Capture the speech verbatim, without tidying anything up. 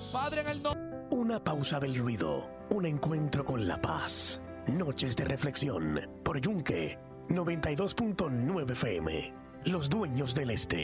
Padre, en el nombre. Una pausa del ruido, un encuentro con la paz. Noches de reflexión por Yunque noventa y dos punto nueve F M. Los dueños del este.